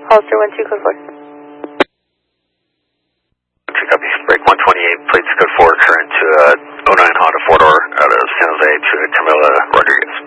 Hollister 12, code 4. Copy. Break 128, plates code 4, current to 09 Honda 4-door out of San Jose to Camila Rodriguez.